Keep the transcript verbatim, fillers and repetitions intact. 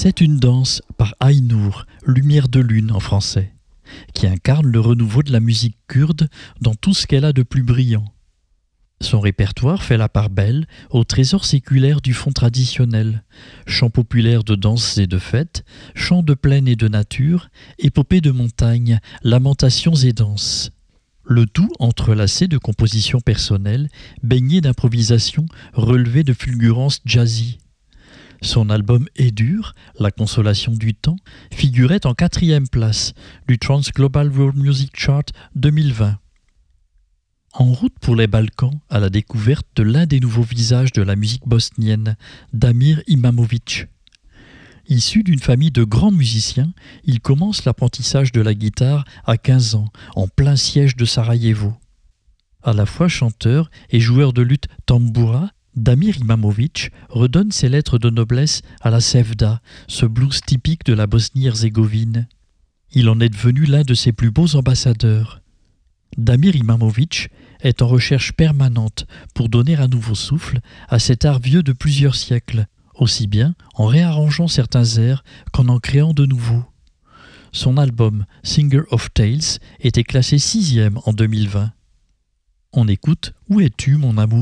C'est une danse par Aynur, Lumière de lune en français, qui incarne le renouveau de la musique kurde dans tout ce qu'elle a de plus brillant. Son répertoire fait la part belle au trésor séculaire du fond traditionnel, chants populaires de danses et de fêtes, chants de plaine et de nature, épopées de montagne, lamentations et danses. Le tout entrelacé de compositions personnelles, baignées d'improvisation, relevées de fulgurances jazzy. Son album Edur, La consolation du temps, figurait en quatrième place du Trans Global World Music Chart deux mille vingt. En route pour les Balkans, à la découverte de l'un des nouveaux visages de la musique bosnienne, Damir Imamović. Issu d'une famille de grands musiciens, il commence l'apprentissage de la guitare à quinze ans, en plein siège de Sarajevo. À la fois chanteur et joueur de luth tamboura, Damir Imamović redonne ses lettres de noblesse à la sevda, ce blues typique de la Bosnie-Herzégovine. Il en est devenu l'un de ses plus beaux ambassadeurs. Damir Imamović est en recherche permanente pour donner un nouveau souffle à cet art vieux de plusieurs siècles, aussi bien en réarrangeant certains airs qu'en en créant de nouveaux. Son album Singer of Tales était classé sixième en deux mille vingt. On écoute Où es-tu mon amour ?